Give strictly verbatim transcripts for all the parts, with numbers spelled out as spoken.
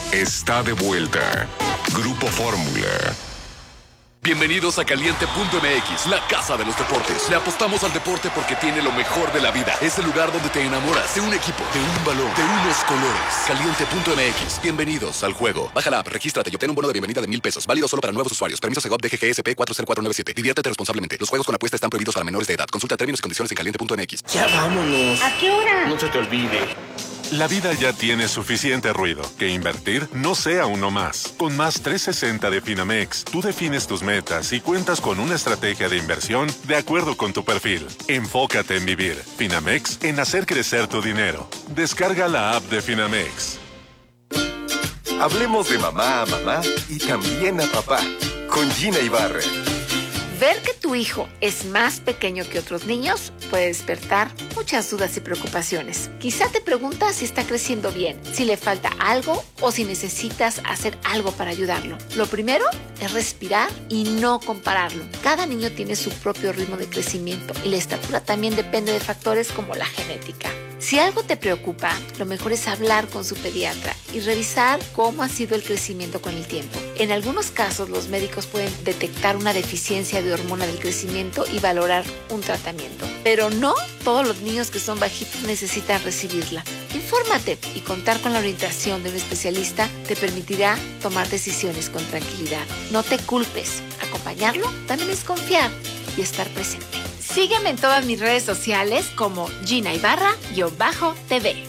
está de vuelta. Grupo Fórmula. Bienvenidos a Caliente punto M X, la casa de los deportes. Le apostamos al deporte porque tiene lo mejor de la vida. Es el lugar donde te enamoras de un equipo, de un balón, de unos colores. Caliente punto M X. Bienvenidos al juego. Baja la app, regístrate y obtén un bono de bienvenida de mil pesos. Válido solo para nuevos usuarios. Permiso Segov D G G S P cuatro cero cuatro nueve siete. Diviértete responsablemente. Los juegos con apuesta están prohibidos para menores de edad. Consulta términos y condiciones en Caliente punto M X. Ya vámonos. ¿A qué hora? No se te olvide. La vida ya tiene suficiente ruido. Que invertir no sea uno más. Con Más trescientos sesenta de Finamex, tú defines tus metas y cuentas con una estrategia de inversión de acuerdo con tu perfil. Enfócate en vivir. Finamex, en hacer crecer tu dinero. Descarga la app de Finamex. Hablemos de mamá a mamá y también a papá. Con Gina Ibarra. Ver que tu hijo es más pequeño que otros niños puede despertar muchas dudas y preocupaciones. Quizá te preguntas si está creciendo bien, si le falta algo o si necesitas hacer algo para ayudarlo. Lo primero es respirar y no compararlo. Cada niño tiene su propio ritmo de crecimiento y la estatura también depende de factores como la genética. Si algo te preocupa, lo mejor es hablar con su pediatra y revisar cómo ha sido el crecimiento con el tiempo. En algunos casos, los médicos pueden detectar una deficiencia de hormona del crecimiento y valorar un tratamiento. Pero no todos los niños que son bajitos necesitan recibirla. Infórmate y contar con la orientación de un especialista te permitirá tomar decisiones con tranquilidad. No te culpes. Acompañarlo también es confiar y estar presente. Sígueme en todas mis redes sociales como Gina Ibarra-T V.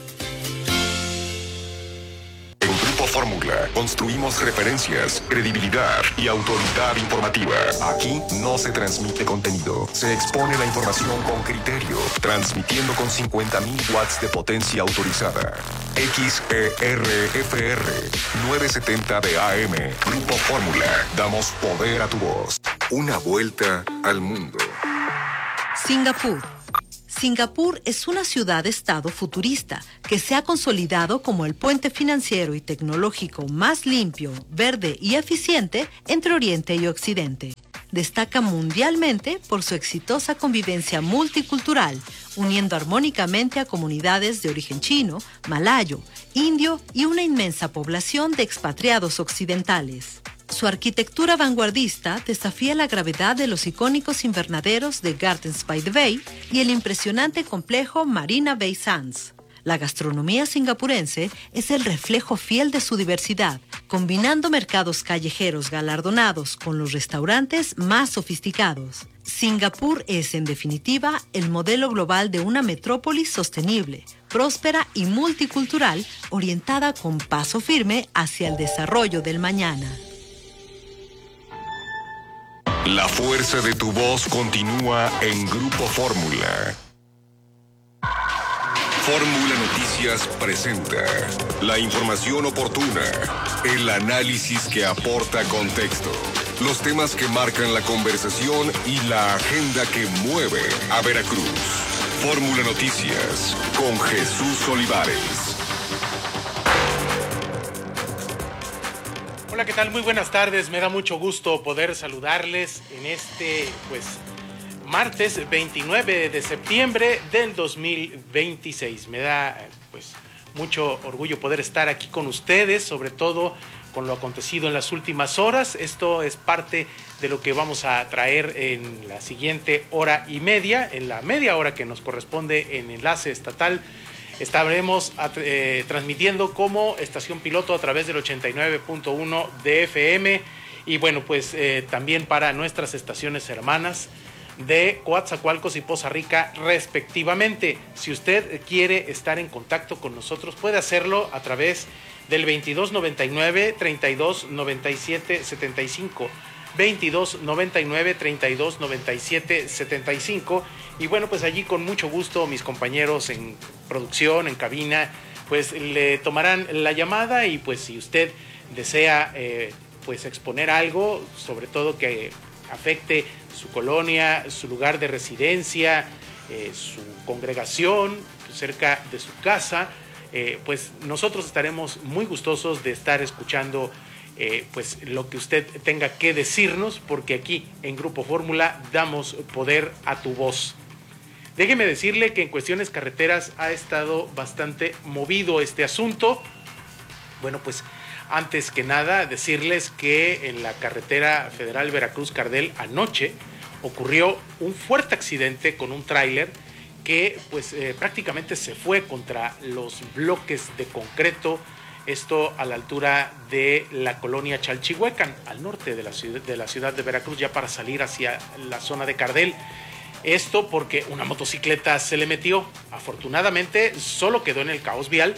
En Grupo Fórmula construimos referencias, credibilidad y autoridad informativa. Aquí no se transmite contenido, se expone la información con criterio, transmitiendo con cincuenta mil watts de potencia autorizada. X E R F R novecientos setenta de A M. Grupo Fórmula. Damos poder a tu voz. Una vuelta al mundo. Singapur. Singapur es una ciudad-estado futurista que se ha consolidado como el puente financiero y tecnológico más limpio, verde y eficiente entre Oriente y Occidente. Destaca mundialmente por su exitosa convivencia multicultural, uniendo armónicamente a comunidades de origen chino, malayo, indio y una inmensa población de expatriados occidentales. Su arquitectura vanguardista desafía la gravedad de los icónicos invernaderos de Gardens by the Bay y el impresionante complejo Marina Bay Sands. La gastronomía singapurense es el reflejo fiel de su diversidad, combinando mercados callejeros galardonados con los restaurantes más sofisticados. Singapur es, en definitiva, el modelo global de una metrópolis sostenible, próspera y multicultural, orientada con paso firme hacia el desarrollo del mañana. La fuerza de tu voz continúa en Grupo Fórmula. Fórmula Noticias presenta la información oportuna, el análisis que aporta contexto, los temas que marcan la conversación y la agenda que mueve a Veracruz. Fórmula Noticias con Jesús Olivares. Hola, ¿qué tal? Muy buenas tardes. Me da mucho gusto poder saludarles en este, pues, martes veintinueve de septiembre del dos mil veintiséis. Me da, pues, mucho orgullo poder estar aquí con ustedes, sobre todo con lo acontecido en las últimas horas. Esto es parte de lo que vamos a traer en la siguiente hora y media, en la media hora que nos corresponde en Enlace Estatal. Estaremos eh, transmitiendo como estación piloto a través del ochenta y nueve punto uno de F M y bueno, pues eh, también para nuestras estaciones hermanas de Coatzacoalcos y Poza Rica respectivamente. Si usted quiere estar en contacto con nosotros, puede hacerlo a través del veintidós noventa y nueve, treinta y dos noventa y siete setenta y cinco. veintidós noventa y nueve, treinta y dos noventa y siete setenta y cinco. Y bueno, pues allí con mucho gusto mis compañeros en producción, en cabina, pues le tomarán la llamada y pues si usted desea eh, pues exponer algo, sobre todo que afecte su colonia, su lugar de residencia, eh, su congregación, cerca de su casa, eh, pues nosotros estaremos muy gustosos de estar escuchando Eh, pues lo que usted tenga que decirnos, porque aquí en Grupo Fórmula damos poder a tu voz. Déjeme decirle que en cuestiones carreteras ha estado bastante movido este asunto. Bueno, pues antes que nada decirles que en la carretera federal Veracruz-Cardel anoche ocurrió un fuerte accidente con un tráiler que pues eh, prácticamente se fue contra los bloques de concreto, esto a la altura de la colonia Chalchihuecan, al norte de la ciudad de, la ciudad de Veracruz, ya para salir hacia la zona de Cardel. Esto porque una motocicleta se le metió. Afortunadamente solo quedó en el caos vial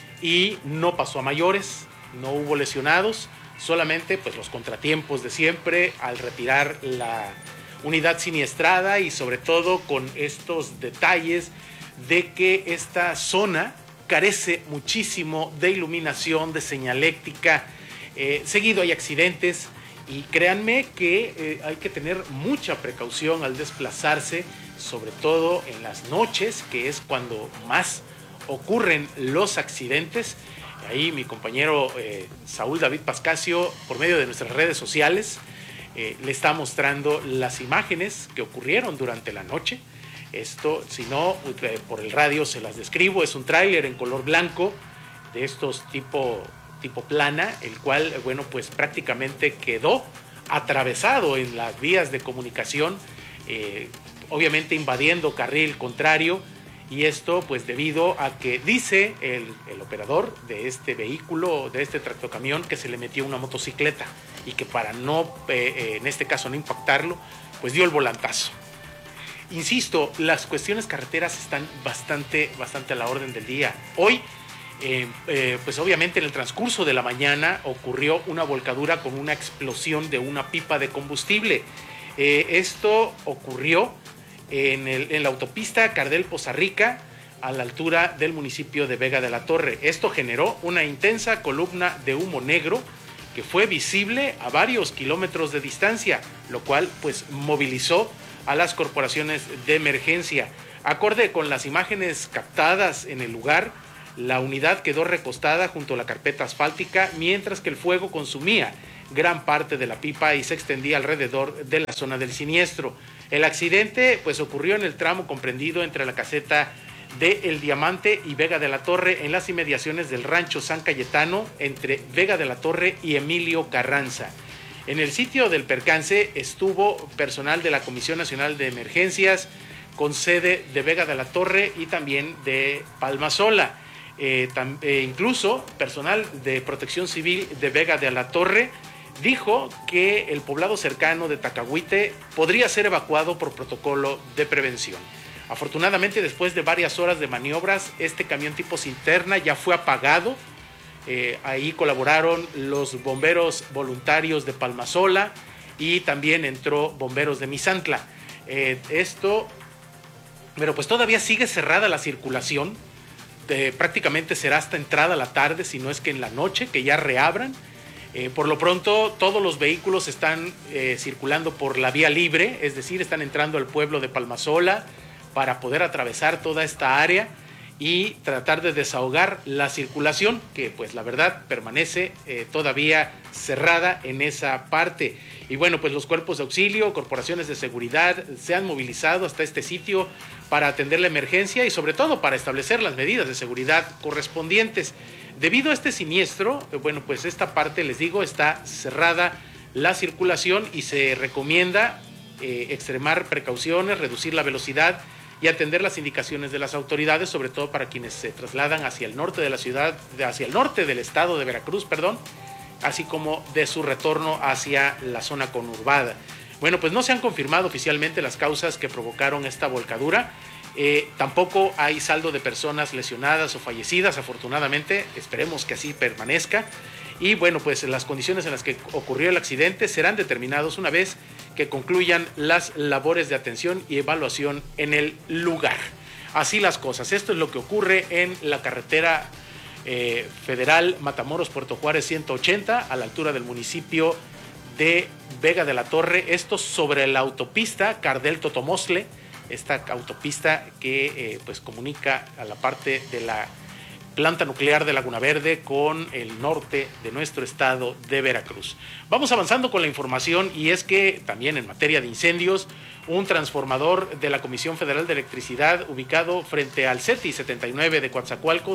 y no pasó a mayores, no hubo lesionados, solamente pues los contratiempos de siempre al retirar la unidad siniestrada y sobre todo con estos detalles de que esta zona carece muchísimo de iluminación, de señaléctica, eh, seguido hay accidentes y créanme que eh, hay que tener mucha precaución al desplazarse, sobre todo en las noches, que es cuando más ocurren los accidentes. Ahí mi compañero eh, Saúl David Pascasio, por medio de nuestras redes sociales, eh, le está mostrando las imágenes que ocurrieron durante la noche. Esto, si no, eh, por el radio se las describo. Es un tráiler en color blanco, de estos tipo, tipo plana, el cual, bueno, pues prácticamente quedó atravesado en las vías de comunicación, eh, obviamente invadiendo carril contrario. Y esto pues debido a que dice el, el operador de este vehículo, de este tractocamión, que se le metió una motocicleta y que para no, eh, en este caso no impactarlo, pues dio el volantazo. Insisto, las cuestiones carreteras están bastante, bastante a la orden del día. Hoy, eh, eh, pues obviamente en el transcurso de la mañana ocurrió una volcadura con una explosión de una pipa de combustible. Eh, esto ocurrió En, el, en la autopista Cardel-Poza Rica, a la altura del municipio de Vega de la Torre. Esto generó una intensa columna de humo negro que fue visible a varios kilómetros de distancia, lo cual pues movilizó a las corporaciones de emergencia. Acorde con las imágenes captadas en el lugar, la unidad quedó recostada junto a la carpeta asfáltica, mientras que el fuego consumía gran parte de la pipa y se extendía alrededor de la zona del siniestro. El accidente pues ocurrió en el tramo comprendido entre la caseta de El Diamante y Vega de la Torre, en las inmediaciones del rancho San Cayetano, entre Vega de la Torre y Emilio Carranza. En el sitio del percance estuvo personal de la Comisión Nacional de Emergencias, con sede de Vega de la Torre y también de Palmasola. Eh, tam, eh, incluso personal de Protección Civil de Vega de la Torre dijo que el poblado cercano de Tacahuite podría ser evacuado por protocolo de prevención. Afortunadamente, después de varias horas de maniobras, este camión tipo cisterna ya fue apagado. Eh, ahí colaboraron los bomberos voluntarios de Palmasola y también entró bomberos de Misantla. Eh, esto, pero pues todavía sigue cerrada la circulación. Eh, prácticamente será hasta entrada la tarde, si no es que en la noche, que ya reabran. Eh, por lo pronto, todos los vehículos están eh, circulando por la vía libre, es decir, están entrando al pueblo de Palmasola para poder atravesar toda esta área y tratar de desahogar la circulación, que pues la verdad permanece eh, todavía cerrada en esa parte. Y bueno, pues los cuerpos de auxilio, corporaciones de seguridad se han movilizado hasta este sitio para atender la emergencia y sobre todo para establecer las medidas de seguridad correspondientes. Debido a este siniestro, bueno, pues esta parte, les digo, está cerrada la circulación y se recomienda eh, extremar precauciones, reducir la velocidad y atender las indicaciones de las autoridades, sobre todo para quienes se trasladan hacia el norte de la ciudad, hacia el norte del estado de Veracruz, perdón, así como de su retorno hacia la zona conurbada. Bueno, pues no se han confirmado oficialmente las causas que provocaron esta volcadura. Eh, tampoco hay saldo de personas lesionadas o fallecidas, afortunadamente, esperemos que así permanezca. Y bueno, pues las condiciones en las que ocurrió el accidente serán determinados una vez que concluyan las labores de atención y evaluación en el lugar. Así las cosas, esto es lo que ocurre en la carretera eh, federal Matamoros-Puerto Juárez ciento ochenta, a la altura del municipio de Vega de la Torre, esto sobre la autopista Cardel-Totomostle, esta autopista que eh, pues comunica a la parte de la planta nuclear de Laguna Verde con el norte de nuestro estado de Veracruz. Vamos avanzando con la información, y es que también en materia de incendios, un transformador de la Comisión Federal de Electricidad ubicado frente al CETI setenta y nueve de Coatzacoalcos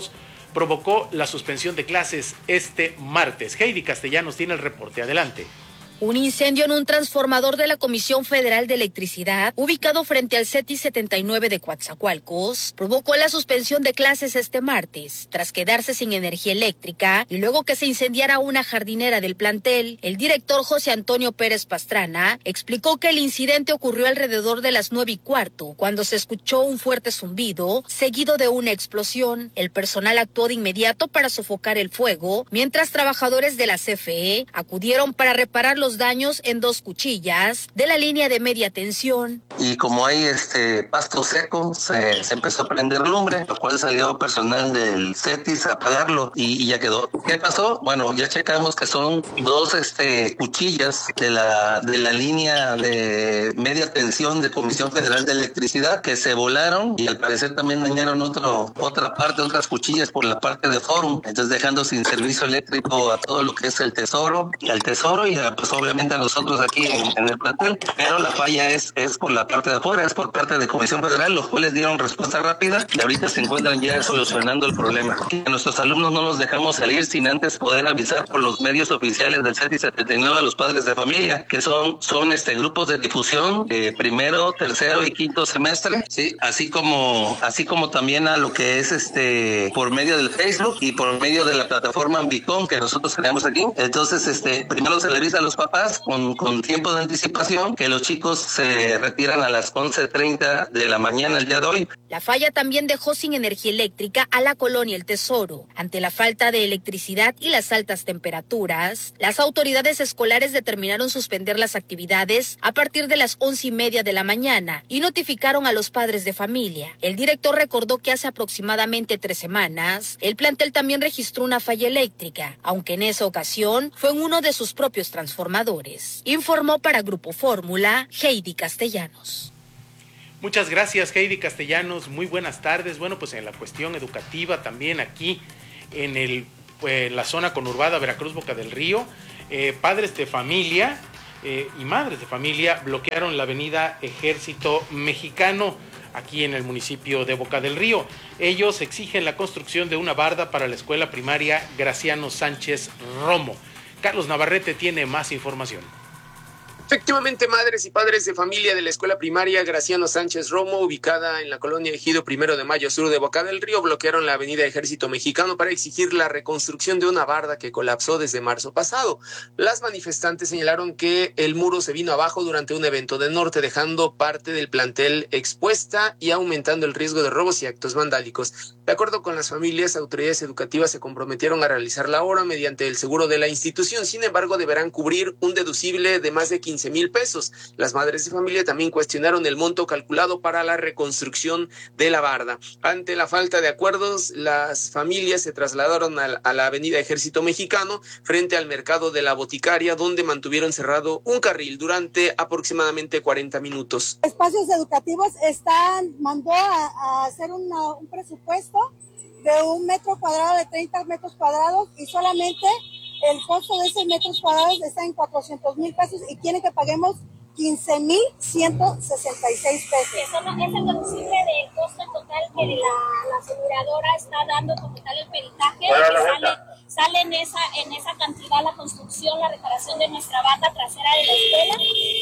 provocó la suspensión de clases este martes. Heidi Castellanos tiene el reporte. Adelante. Un incendio en un transformador de la Comisión Federal de Electricidad, ubicado frente al CETI setenta y nueve de Coatzacoalcos, provocó la suspensión de clases este martes, tras quedarse sin energía eléctrica y luego que se incendiara una jardinera del plantel. El director José Antonio Pérez Pastrana explicó que el incidente ocurrió alrededor de las nueve y cuarto, cuando se escuchó un fuerte zumbido, seguido de una explosión. El personal actuó de inmediato para sofocar el fuego, mientras trabajadores de la C F E acudieron para reparar los daños en dos cuchillas de la línea de media tensión. Y como hay este pasto seco, se, se empezó a prender lumbre, lo cual salió personal del CETIS a apagarlo y, y ya quedó. ¿Qué pasó? Bueno, ya checamos que son dos este cuchillas de la de la línea de media tensión de Comisión Federal de Electricidad que se volaron y al parecer también dañaron otro otra parte, otras cuchillas por la parte de Forum, entonces dejando sin servicio eléctrico a todo lo que es el tesoro y al tesoro y a, pues obviamente a nosotros aquí en, en el plantel, pero la falla es, es por la parte de afuera, es por parte de Comisión Federal, los cuales dieron respuesta rápida y ahorita se encuentran ya solucionando el problema. A nuestros alumnos no los dejamos salir sin antes poder avisar por los medios oficiales del CETI setenta y nueve a los padres de familia, que son, son este grupos de difusión, eh, primero, tercero y quinto semestre, sí, así como, así como también a lo que es este por medio del Facebook y por medio de la plataforma Ambicom que nosotros tenemos aquí. Entonces, este, primero se le avisa a los papás con, con tiempo de anticipación que los chicos se retiran a las once treinta de la mañana el día de hoy. La falla también dejó sin energía eléctrica a la colonia El Tesoro. Ante la falta de electricidad y las altas temperaturas, las autoridades escolares determinaron suspender las actividades a partir de las once y media de la mañana y notificaron a los padres de familia. El director recordó que hace aproximadamente tres semanas, el plantel también registró una falla eléctrica, aunque en esa ocasión fue en uno de sus propios transformadores. Informó para Grupo Fórmula, Heidi Castellanos. Muchas gracias, Heidi Castellanos. Muy buenas tardes. Bueno, pues en la cuestión educativa también aquí en el, pues, la zona conurbada Veracruz Boca del Río, eh, padres de familia eh, y madres de familia bloquearon la avenida Ejército Mexicano aquí en el municipio de Boca del Río. Ellos exigen la construcción de una barda para la escuela primaria Graciano Sánchez Romo. Carlos Navarrete tiene más información. Efectivamente, madres y padres de familia de la escuela primaria Graciano Sánchez Romo, ubicada en la colonia Ejido Primero de Mayo Sur de Boca del Río, bloquearon la avenida Ejército Mexicano para exigir la reconstrucción de una barda que colapsó desde marzo pasado. Las manifestantes señalaron que el muro se vino abajo durante un evento de norte, dejando parte del plantel expuesta y aumentando el riesgo de robos y actos vandálicos. De acuerdo con las familias, autoridades educativas se comprometieron a realizar la obra mediante el seguro de la institución. Sin embargo, deberán cubrir un deducible de más de quince mil pesos. Las madres de familia también cuestionaron el monto calculado para la reconstrucción de la barda. Ante la falta de acuerdos, las familias se trasladaron a la, a la avenida Ejército Mexicano frente al mercado de la Boticaria, donde mantuvieron cerrado un carril durante aproximadamente cuarenta minutos. Espacios educativos están, mandó a, a hacer una, un presupuesto de un metro cuadrado, de treinta metros cuadrados, y solamente el costo de esos metros cuadrados está en cuatrocientos mil pesos y quieren que paguemos quince mil ciento sesenta y seis pesos. Eso no es el deducible del costo total que la, la aseguradora está dando como tal el peritaje, que sale, sale en, esa, en esa cantidad la construcción, la reparación de nuestra banda trasera de la escuela,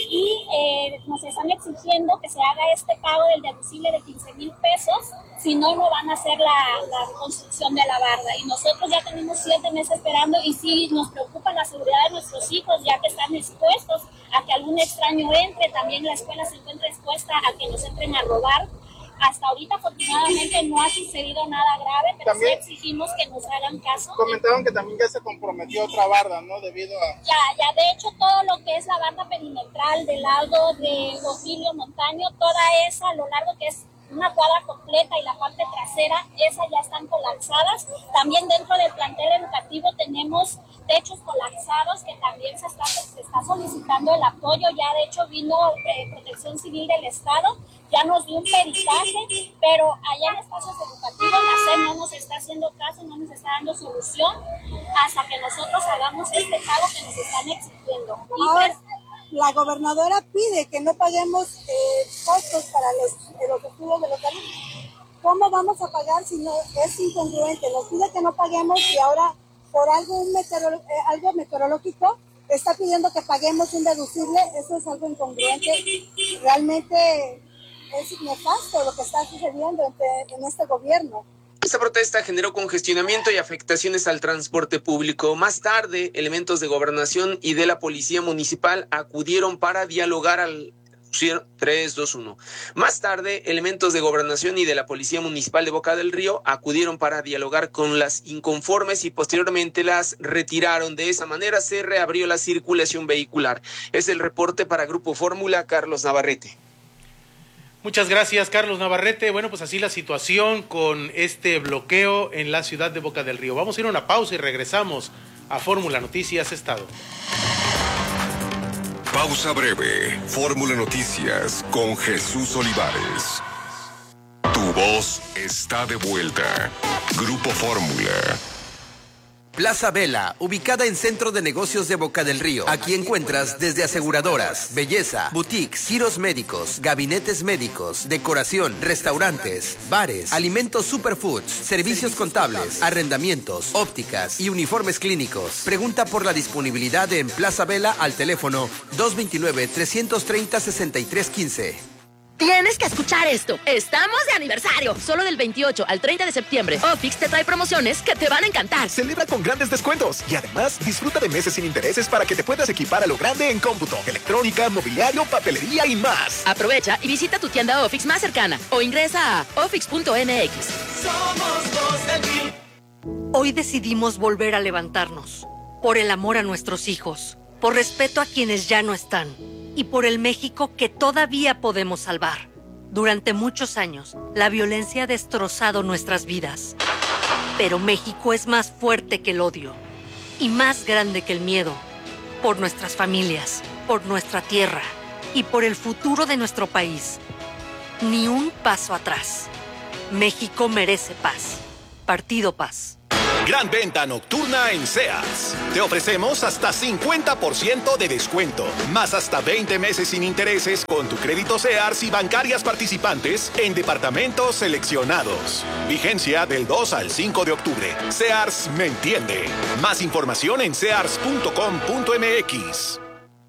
y eh, nos están exigiendo que se haga este pago del deducible de quince mil pesos, si no, no van a hacer la, la construcción de la barda. Y nosotros ya tenemos siete meses esperando y sí nos preocupa la seguridad de nuestros hijos, ya que están expuestos a que algún extraño entre. También la escuela se encuentra expuesta a que nos entren a robar. Hasta ahorita, afortunadamente, no ha sucedido nada grave, pero también sí exigimos que nos hagan caso. Comentaron que también ya se comprometió otra barda, ¿no? Debido a... Ya, ya, de hecho, todo lo que es la barda perimetral del lado de Otilio Montaño, toda esa, a lo largo que es una cuadra completa y la parte trasera, esas ya están colapsadas. También dentro del plantel educativo tenemos techos colapsados que también se está, se está solicitando el apoyo. Ya de hecho vino eh, Protección Civil del Estado, ya nos dio un peritaje, pero allá en espacios educativos la C E M no nos está haciendo caso, no nos está dando solución hasta que nosotros hagamos este pago que nos están exigiendo. Y pues, la gobernadora pide que no paguemos eh, costos para los, los estudios de los alumnos. ¿Cómo vamos a pagar si no es incongruente? Nos pide que no paguemos y ahora por algo, un meteoro, eh, algo meteorológico está pidiendo que paguemos un deducible. Eso es algo incongruente. Realmente es nefasto lo que está sucediendo en, en este gobierno. Esta protesta generó congestionamiento y afectaciones al transporte público. Más tarde, elementos de Gobernación y de la Policía Municipal acudieron para dialogar al... tres, dos, uno. Más tarde, elementos de Gobernación y de la Policía Municipal de Boca del Río acudieron para dialogar con las inconformes y posteriormente las retiraron. De esa manera se reabrió la circulación vehicular. Es el reporte para Grupo Fórmula, Carlos Navarrete. Muchas gracias, Carlos Navarrete. Bueno, pues así la situación con este bloqueo en la ciudad de Boca del Río. Vamos a ir a una pausa y regresamos a Fórmula Noticias Estado. Pausa breve. Fórmula Noticias con Jesús Olivares. Tu voz está de vuelta. Grupo Fórmula. Plaza Vela, ubicada en Centro de Negocios de Boca del Río. Aquí encuentras desde aseguradoras, belleza, boutiques, giros médicos, gabinetes médicos, decoración, restaurantes, bares, alimentos superfoods, servicios contables, arrendamientos, ópticas y uniformes clínicos. Pregunta por la disponibilidad en Plaza Vela al teléfono dos dos nueve, tres tres cero, seis tres uno cinco. Tienes que escuchar esto. Estamos de aniversario. Solo del veintiocho al treinta de septiembre, Ofix te trae promociones que te van a encantar. Celebra con grandes descuentos y además disfruta de meses sin intereses para que te puedas equipar a lo grande en cómputo, electrónica, mobiliario, papelería y más. Aprovecha y visita tu tienda Ofix más cercana o ingresa a ofix punto m x. Somos dos del Río. Hoy decidimos volver a levantarnos. Por el amor a nuestros hijos, por respeto a quienes ya no están y por el México que todavía podemos salvar. Durante muchos años, la violencia ha destrozado nuestras vidas. Pero México es más fuerte que el odio y más grande que el miedo. Por nuestras familias, por nuestra tierra y por el futuro de nuestro país. Ni un paso atrás. México merece paz. Partido Paz. Gran venta nocturna en Sears. Te ofrecemos hasta cincuenta por ciento de descuento, más hasta veinte meses sin intereses con tu crédito Sears y bancarias participantes en departamentos seleccionados. Vigencia del dos al cinco de octubre. Sears me entiende. Más información en sears punto com punto m x.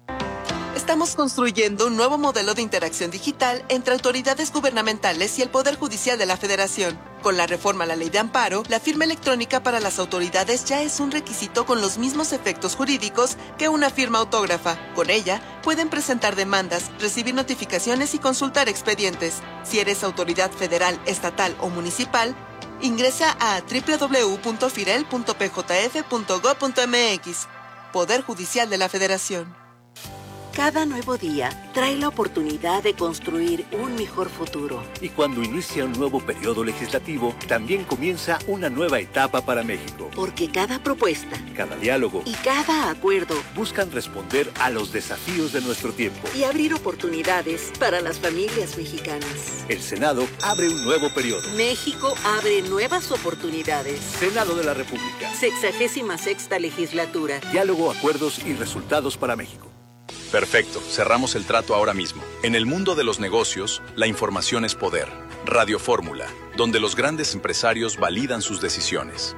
Estamos construyendo un nuevo modelo de interacción digital entre autoridades gubernamentales y el Poder Judicial de la Federación. Con la reforma a la Ley de Amparo, la firma electrónica para las autoridades ya es un requisito con los mismos efectos jurídicos que una firma autógrafa. Con ella, pueden presentar demandas, recibir notificaciones y consultar expedientes. Si eres autoridad federal, estatal o municipal, ingresa a doble u doble u doble u punto firel punto p j f punto gob punto m x. Poder Judicial de la Federación. Cada nuevo día trae la oportunidad de construir un mejor futuro. Y cuando inicia un nuevo periodo legislativo, también comienza una nueva etapa para México. Porque cada propuesta, cada diálogo y cada acuerdo buscan responder a los desafíos de nuestro tiempo y abrir oportunidades para las familias mexicanas. El Senado abre un nuevo periodo. México abre nuevas oportunidades. Senado de la República. Sexagésima sexta legislatura. Diálogo, acuerdos y resultados para México. Perfecto, cerramos el trato ahora mismo. En el mundo de los negocios, la información es poder. Radio Fórmula, donde los grandes empresarios validan sus decisiones.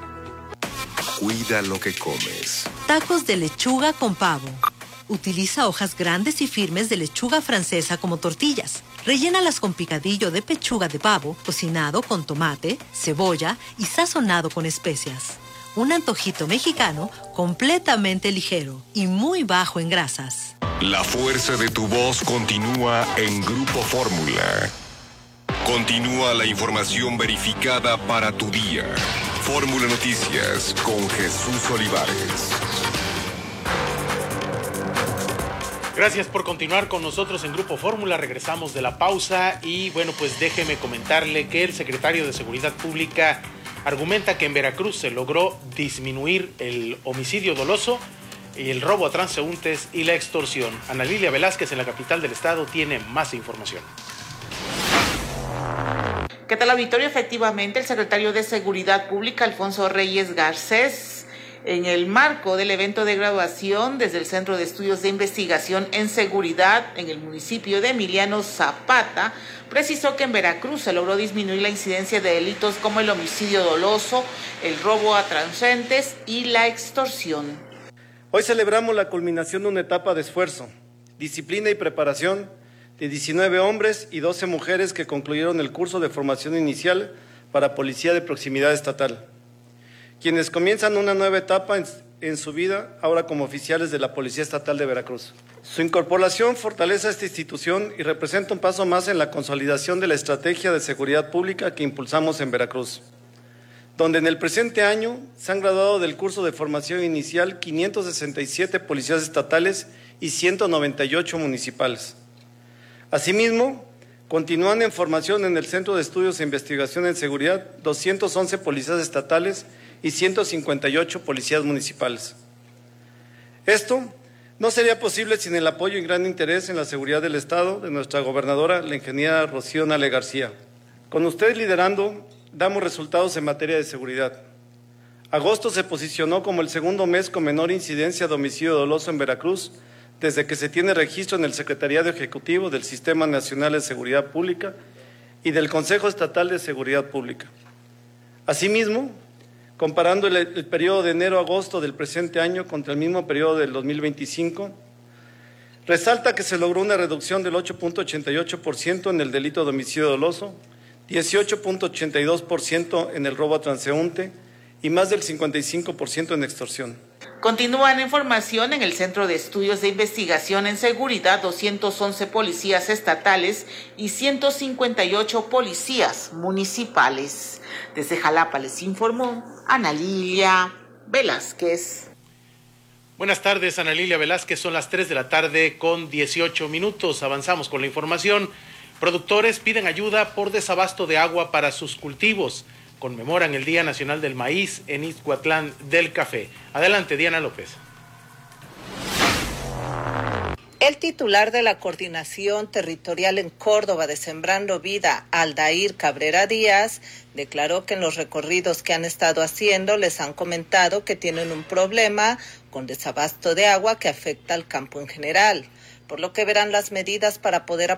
Cuida lo que comes. Tacos de lechuga con pavo. Utiliza hojas grandes y firmes de lechuga francesa como tortillas. Rellénalas con picadillo de pechuga de pavo, cocinado con tomate, cebolla y sazonado con especias. Un antojito mexicano completamente ligero y muy bajo en grasas. La fuerza de tu voz continúa en Grupo Fórmula. Continúa la información verificada para tu día. Fórmula Noticias con Jesús Olivares. Gracias por continuar con nosotros en Grupo Fórmula. Regresamos de la pausa y bueno, pues déjeme comentarle que el secretario de Seguridad Pública argumenta que en Veracruz se logró disminuir el homicidio doloso, el robo a transeúntes y la extorsión. Ana Lilia Velázquez en la capital del estado tiene más información. ¿Qué tal, auditorio? Efectivamente, el secretario de Seguridad Pública, Alfonso Reyes Garcés, En el marco del evento de graduación desde el Centro de Estudios de Investigación en Seguridad en el municipio de Emiliano Zapata, precisó que en Veracruz se logró disminuir la incidencia de delitos como el homicidio doloso, el robo a transeúntes y la extorsión. Hoy celebramos la culminación de una etapa de esfuerzo, disciplina y preparación de diecinueve hombres y doce mujeres que concluyeron el curso de formación inicial para Policía de Proximidad Estatal, quienes comienzan una nueva etapa en, en su vida ahora como oficiales de la Policía Estatal de Veracruz. Su incorporación fortalece a esta institución y representa un paso más en la consolidación de la estrategia de seguridad pública que impulsamos en Veracruz, donde en el presente año se han graduado del curso de formación inicial quinientos sesenta y siete policías estatales y ciento noventa y ocho municipales. Asimismo, continúan en formación en el Centro de Estudios e Investigación en Seguridad doscientos once policías estatales y ciento cincuenta y ocho policías municipales. Esto no sería posible sin el apoyo y gran interés en la seguridad del Estado de nuestra gobernadora, la ingeniera Rocío Nale García. Con usted liderando, damos resultados en materia de seguridad. Agosto se posicionó como el segundo mes con menor incidencia de homicidio doloso en Veracruz, desde que se tiene registro en el Secretariado Ejecutivo del Sistema Nacional de Seguridad Pública y del Consejo Estatal de Seguridad Pública. Asimismo, comparando el, el periodo de enero a agosto del presente año contra el mismo periodo del dos mil veinticinco, resalta que se logró una reducción del ocho punto ochenta y ocho por ciento en el delito de homicidio doloso, dieciocho punto ochenta y dos por ciento en el robo a transeúnte y más del cincuenta y cinco por ciento en extorsión. Continúan en formación en el Centro de Estudios de Investigación en Seguridad doscientos once policías estatales y ciento cincuenta y ocho policías municipales. Desde Jalapa les informó Ana Lilia Velázquez. Buenas tardes, Ana Lilia Velázquez. Son las tres de la tarde con dieciocho minutos. Avanzamos con la información. Productores piden ayuda por desabasto de agua para sus cultivos. Conmemoran el Día Nacional del Maíz en Ixhuatlán del Café. Adelante, Diana López. El titular de la Coordinación Territorial en Córdoba de Sembrando Vida, Aldair Cabrera Díaz, declaró que en los recorridos que han estado haciendo les han comentado que tienen un problema con desabasto de agua que afecta al campo en general, por lo que verán las medidas para poder